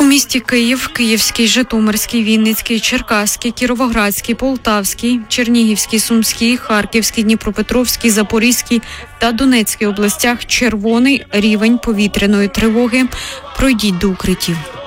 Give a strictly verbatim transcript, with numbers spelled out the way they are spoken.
місті Київ, Київський, Житомирський, Вінницький, Черкаський, Кіровоградський, Полтавський, Чернігівський, Сумський, Харківський, Дніпропетровський, Запорізький та Донецький областях червоний рівень повітряної тривоги. Пройдіть до укриттів.